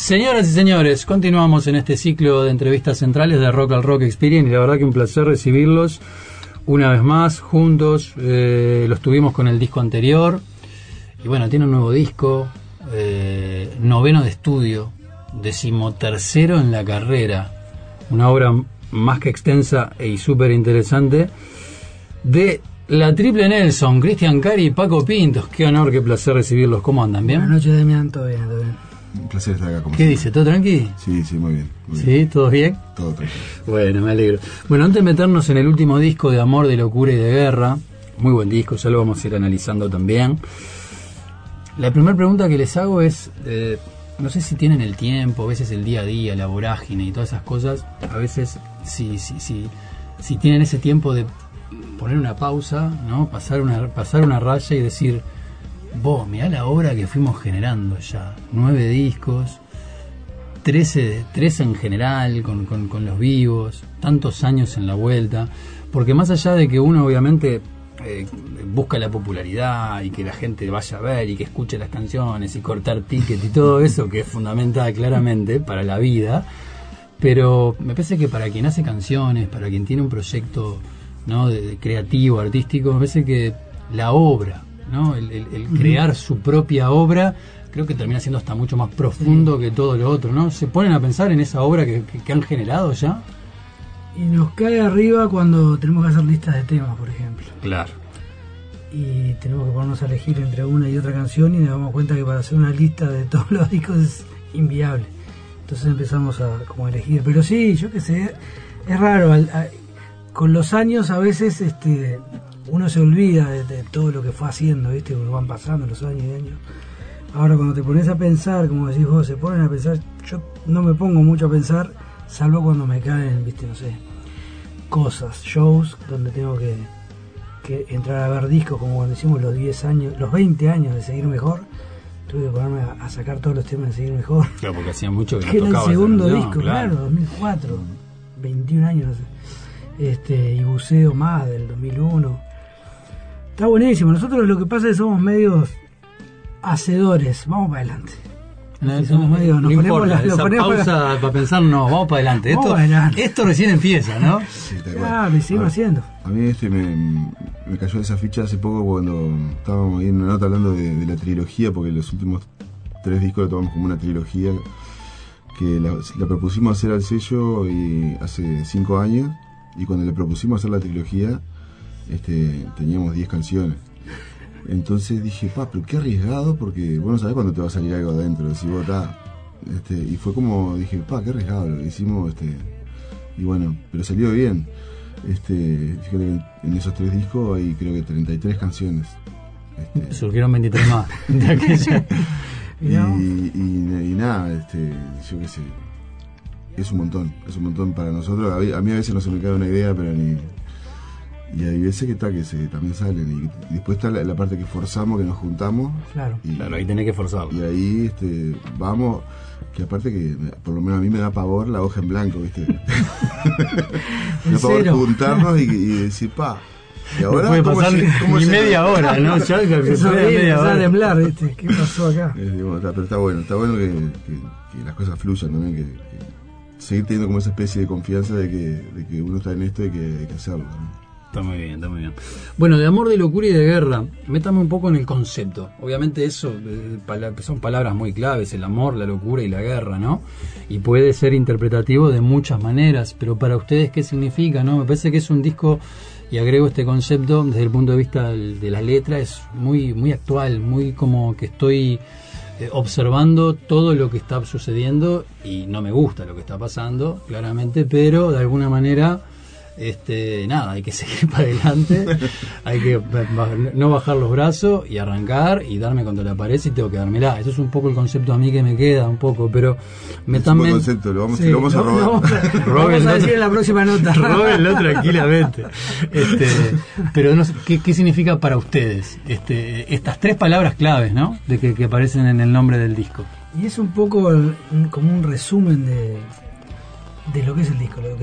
Señoras y señores, continuamos en este ciclo de entrevistas centrales de Rock al Rock Experience y la verdad que un placer recibirlos una vez más juntos. Los tuvimos con el disco anterior y bueno, tiene un nuevo disco, noveno de estudio, 13º en la carrera, una obra más que extensa y súper interesante de la Triple Nelson, Cristian Cari y Paco Pintos. Qué honor, qué placer recibirlos. ¿Cómo andan? ¿Bien? Buenas noches, Demian. Todo bien, todo bien. Un placer estar acá. ¿Qué dice? ¿Todo tranqui? Sí, muy bien. Muy ¿Sí? bien. ¿Todo bien? Todo tranquilo. Bueno, me alegro. Bueno, antes de meternos en el último disco de Amor, de Locura y de Guerra, muy buen disco, ya lo vamos a ir analizando también. La primera pregunta que les hago es, no sé si tienen el tiempo, a veces el día a día, la vorágine y todas esas cosas, a veces si tienen ese tiempo de poner una pausa, ¿no? Pasar una raya y decir, vos, mirá la obra que fuimos generando ya, 9 discos, 13 en general, con los vivos, tantos años en la vuelta, porque más allá de que uno obviamente busca la popularidad y que la gente vaya a ver y que escuche las canciones y cortar ticket y todo eso, que es fundamental claramente para la vida, pero me parece que para quien hace canciones, para quien tiene un proyecto, ¿no? de creativo, artístico, me parece que la obra, ¿no? el crear su propia obra, creo que termina siendo hasta mucho más profundo que todo lo otro, ¿no? ¿Se ponen a pensar en esa obra que han generado ya? Y nos cae arriba cuando tenemos que hacer listas de temas, por ejemplo. Claro. Y tenemos que ponernos a elegir entre una y otra canción y nos damos cuenta que para hacer una lista de todos los discos es inviable. Entonces empezamos a como elegir. Pero sí, yo qué sé, es raro. Con los años a veces uno se olvida de todo lo que fue haciendo, ¿viste? Porque van pasando los años y años. Ahora cuando te pones a pensar, como decís vos, se ponen a pensar, yo no me pongo mucho a pensar, salvo cuando me caen, ¿viste? No sé, cosas, shows, donde tengo que entrar a ver discos, como cuando hicimos los 10 años, los 20 años de Seguir Mejor, tuve que ponerme a sacar todos los temas de Seguir Mejor. Claro, porque hacía mucho que no era el tocaba segundo esa disco, canción, claro, 2004, 21 años, no sé. Y Buceo Más, del 2001. Está buenísimo. Nosotros lo que pasa es que somos medios hacedores, vamos para adelante. Somos medio, nos ponemos pausa para pensar, no, vamos para adelante. Esto recién empieza, ¿no? Sí, claro, y seguimos haciendo. A mí me cayó esa ficha hace poco cuando estábamos ahí en una nota hablando de la trilogía, porque los últimos 3 discos lo tomamos como una trilogía que la propusimos hacer al sello hace 5 años, y cuando le propusimos hacer la trilogía teníamos 10 canciones. Entonces dije, pero qué arriesgado, porque vos no sabés cuándo te va a salir algo adentro. Decís, vos, y fue como, dije, qué arriesgado lo que hicimos, y bueno, pero salió bien. Fíjate que en esos 3 discos hay creo que 33 canciones. Surgieron 23 más. y nada, yo qué sé, es un montón para nosotros. A mí a veces no se me cae una idea, pero y hay veces que también salen, y después está la parte que forzamos, que nos juntamos. Claro, ahí tenés que forzarlo. Y ahí vamos, que aparte que por lo menos a mí me da pavor la hoja en blanco, ¿viste? Me da pavor juntarnos y decir, y ahora puede pasar ni media hora, ¿no? Ya media hora a temblar, ¿viste? ¿Qué pasó acá? Pero está bueno que las cosas fluyan también, que seguir teniendo como esa especie de confianza de que uno está en esto y que hay que hacerlo, ¿no? Está muy bien. Bueno, de Amor, de Locura y de Guerra, métame un poco en el concepto. Obviamente eso son palabras muy claves, el amor, la locura y la guerra, ¿no? Y puede ser interpretativo de muchas maneras, pero para ustedes, ¿qué significa, no? Me parece que es un disco, y agrego este concepto desde el punto de vista de la letra, es muy, muy actual, muy como que estoy observando todo lo que está sucediendo y no me gusta lo que está pasando, claramente, pero de alguna manera nada, hay que seguir para adelante, hay que no bajar los brazos y arrancar y darme contra la pared si tengo que dármela. Eso es un poco el concepto a mí que me queda un poco, pero también concepto, lo vamos a robar. Vamos a decir en la próxima nota. Róbenlo tranquilamente. Pero no sé, ¿qué significa para ustedes estas 3 palabras claves, ¿no? De que aparecen en el nombre del disco? Y es un poco como un resumen de lo que es el disco.